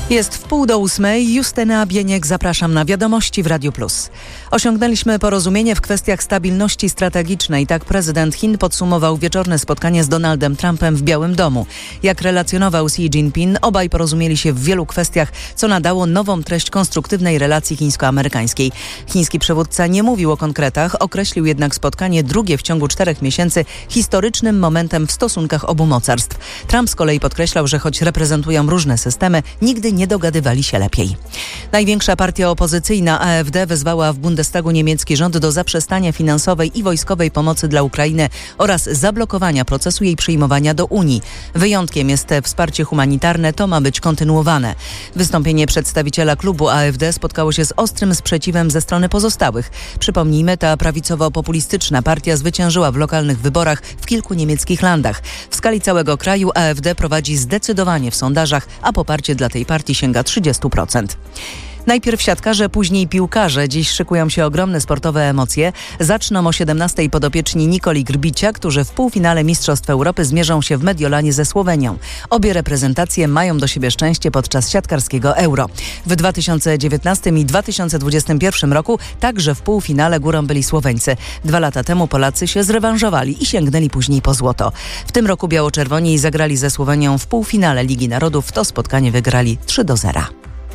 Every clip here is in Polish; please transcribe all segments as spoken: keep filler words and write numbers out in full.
Jest w pół do ósmej. Justyna Bieniek, zapraszam na Wiadomości w Radiu Plus. Osiągnęliśmy porozumienie w kwestiach stabilności strategicznej. Tak prezydent Chin podsumował wieczorne spotkanie z Donaldem Trumpem w Białym Domu. Jak relacjonował Xi Jinping, obaj porozumieli się w wielu kwestiach, co nadało nową treść konstruktywnej relacji chińsko-amerykańskiej. Chiński przywódca nie mówił o konkretach, określił jednak spotkanie drugie w ciągu czterech miesięcy historycznym momentem w stosunkach obu mocarstw. Trump z kolei podkreślał, że choć reprezentują różne systemy, nigdy nie dogadywali się lepiej. Największa partia opozycyjna A F D wezwała w Bundestagu niemiecki rząd do zaprzestania finansowej i wojskowej pomocy dla Ukrainy oraz zablokowania procesu jej przyjmowania do Unii. Wyjątkiem jest wsparcie humanitarne, to ma być kontynuowane. Wystąpienie przedstawiciela klubu A F D spotkało się z ostrym sprzeciwem ze strony pozostałych. Przypomnijmy, ta prawicowo-populistyczna partia zwyciężyła w lokalnych wyborach w kilku niemieckich landach. W skali całego kraju A F D prowadzi zdecydowanie w sondażach, a poparcie dla tej partii sięga trzydzieści procent. Najpierw siatkarze, później piłkarze. Dziś szykują się ogromne sportowe emocje. Zaczną o siedemnastej podopieczni Nikoli Grbicia, którzy w półfinale Mistrzostw Europy zmierzą się w Mediolanie ze Słowenią. Obie reprezentacje mają do siebie szczęście podczas siatkarskiego Euro. W dwa tysiące dziewiętnastym i dwa tysiące dwudziestym pierwszym roku także w półfinale górą byli Słoweńcy. Dwa lata temu Polacy się zrewanżowali i sięgnęli później po złoto. W tym roku biało-czerwoni zagrali ze Słowenią w półfinale Ligi Narodów. To spotkanie wygrali trzy do zera.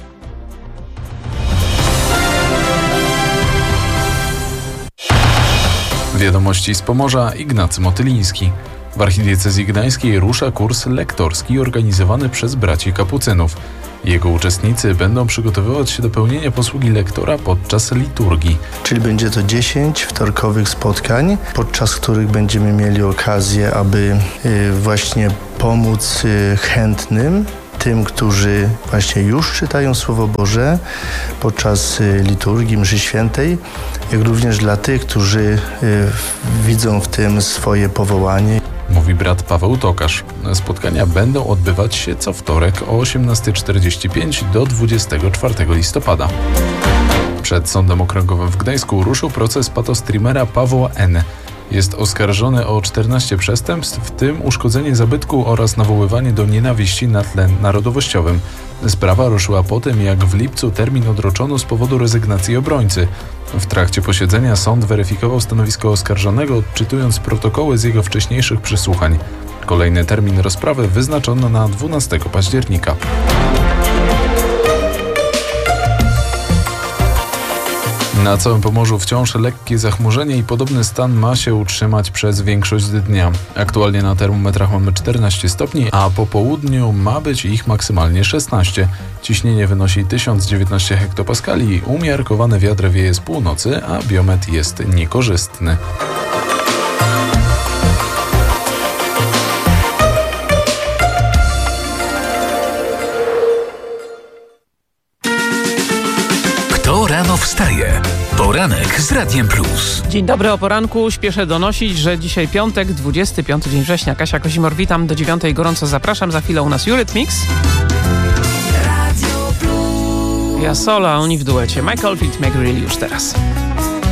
Wiadomości z Pomorza, Ignacy Motyliński. W archidiecezji gdańskiej rusza kurs lektorski organizowany przez braci kapucynów. Jego uczestnicy będą przygotowywać się do pełnienia posługi lektora podczas liturgii. Czyli będzie to dziesięć wtorkowych spotkań, podczas których będziemy mieli okazję, aby właśnie pomóc chętnym, tym, którzy właśnie już czytają Słowo Boże podczas liturgii, mszy świętej, jak również dla tych, którzy widzą w tym swoje powołanie. Mówi brat Paweł Tokarz. Spotkania będą odbywać się co wtorek o osiemnasta czterdzieści pięć do dwudziestego czwartego listopada. Przed Sądem Okręgowym w Gdańsku ruszył proces patostreamera Pawła N. Jest oskarżony o czternaście przestępstw, w tym uszkodzenie zabytku oraz nawoływanie do nienawiści na tle narodowościowym. Sprawa ruszyła po tym, jak w lipcu termin odroczono z powodu rezygnacji obrońcy. W trakcie posiedzenia sąd weryfikował stanowisko oskarżonego, odczytując protokoły z jego wcześniejszych przesłuchań. Kolejny termin rozprawy wyznaczono na dwunastego października. Na całym Pomorzu wciąż lekkie zachmurzenie i podobny stan ma się utrzymać przez większość dnia. Aktualnie na termometrach mamy czternaście stopni, a po południu ma być ich maksymalnie szesnaście. Ciśnienie wynosi tysiąc dziewiętnaście hektopaskali, umiarkowany wiatr wieje z północy, a biometr jest niekorzystny. Rano wstaje. Poranek z Radiem Plus. Dzień dobry, o poranku śpieszę donosić, że dzisiaj piątek, dwudziesty piąty dzień września. Kasia Kozimor, witam do dziewiątej, gorąco zapraszam. Za chwilę u nas Eurythmics. Ja Sola, oni w duecie. Michael Fitzmaurice już teraz.